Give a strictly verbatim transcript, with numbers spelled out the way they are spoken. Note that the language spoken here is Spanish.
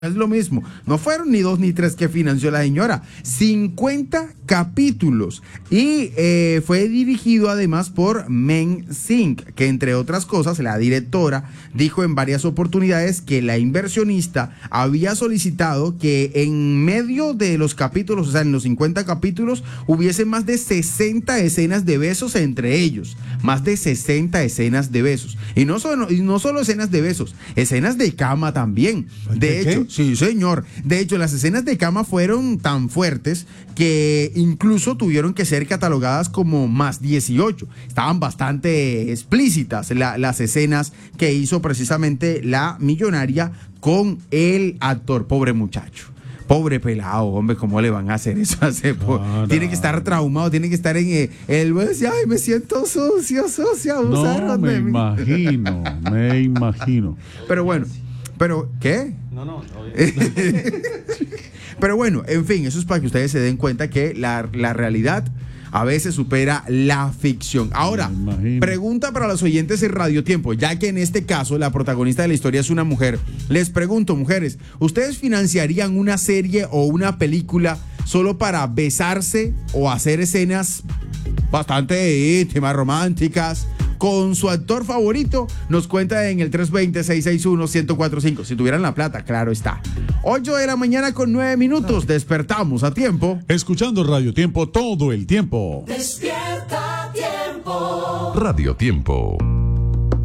Es lo mismo, no fueron ni dos ni tres que financió la señora, cincuenta capítulos y eh, fue dirigido además por Meng Sing, que entre otras cosas la directora dijo en varias oportunidades que la inversionista había solicitado que en medio de los capítulos, o sea en los cincuenta capítulos, hubiese más de sesenta escenas de besos entre ellos, más de sesenta escenas de besos, y no solo, y no solo escenas de besos, escenas de cama también, de hecho. Sí, señor. De hecho, las escenas de cama fueron tan fuertes que incluso tuvieron que ser catalogadas como más dieciocho. Estaban bastante explícitas la, las escenas que hizo precisamente la millonaria con el actor. Pobre muchacho. Pobre pelado, hombre, ¿cómo le van a hacer eso? No, tiene no. que estar traumado, tiene que estar en eh, el... Ay, me siento sucio, sucio, abusaron no, me de mí. imagino, me imagino. Pero bueno, ¿pero qué? No, no, Pero bueno, en fin, eso es para que ustedes se den cuenta que la, la realidad a veces supera la ficción. Ahora, pregunta para los oyentes de Radio Tiempo, ya que en este caso la protagonista de la historia es una mujer. Les pregunto, mujeres, ¿ustedes financiarían una serie o una película solo para besarse o hacer escenas bastante íntimas, románticas, con su actor favorito? Nos cuenta en el tres dos cero, seis seis uno, uno cero cuatro cinco. Si tuvieran la plata, claro está. ocho de la mañana con nueve minutos. Despertamos a tiempo. Escuchando Radio Tiempo todo el tiempo. Despierta Tiempo. Radio Tiempo.